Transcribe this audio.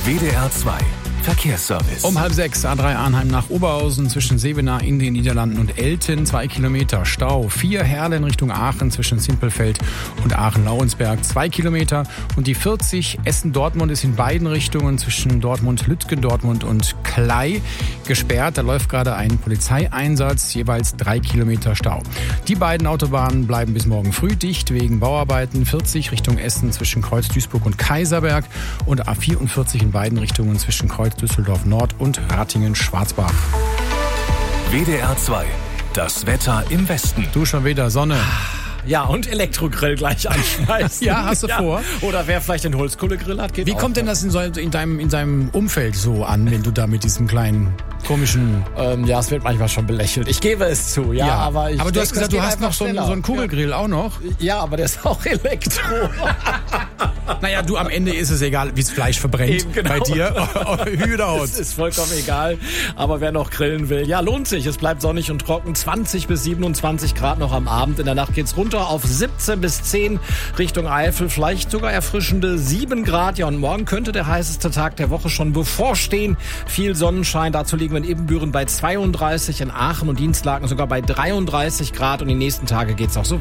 WDR 2 Verkehrsservice. Um 5:30 A3 Arnheim nach Oberhausen zwischen Sevenaar in den Niederlanden und Elten 2 Kilometer Stau. 4 Herle in Richtung Aachen zwischen Simpelfeld und Aachen-Lauensberg 2 Kilometer. Und die 40 Essen-Dortmund ist in beiden Richtungen zwischen Dortmund-Lütgen, Dortmund und Klei gesperrt. Da läuft gerade ein Polizeieinsatz, jeweils 3 Kilometer Stau. Die beiden Autobahnen bleiben bis morgen früh dicht wegen Bauarbeiten. 40 Richtung Essen zwischen Kreuz Duisburg und Kaiserberg und A44 in beiden Richtungen zwischen Kreuz Düsseldorf Nord und Ratingen-Schwarzbach. WDR 2, das Wetter im Westen. Du schon wieder Sonne. Ja, und Elektrogrill gleich anschmeißen. Ja, hast du vor? Oder wer vielleicht einen Holzkohlegrill hat, geht Wie auch. kommt denn das in deinem Umfeld so an, wenn du da mit diesem kleinen komischen... Ja, es wird manchmal schon belächelt. Ich gebe es zu, ja. Aber du hast gesagt, du hast noch so einen Kugelgrill auch noch. Ja, aber der ist auch Elektro. Naja, du, am Ende ist es egal, wie das Fleisch verbrennt. Eben, genau. Bei dir. Hü oder Haut. Es ist vollkommen egal. Aber wer noch grillen will, ja, lohnt sich. Es bleibt sonnig und trocken. 20 bis 27 Grad noch am Abend. In der Nacht geht's runter auf 17 bis 10 Richtung Eifel. Vielleicht sogar erfrischende 7 Grad. Ja, und morgen könnte der heißeste Tag der Woche schon bevorstehen. Viel Sonnenschein. Dazu liegen wir in Ebenbüren bei 32, in Aachen und Dienstlaken sogar bei 33 Grad. Und die nächsten Tage geht's auch so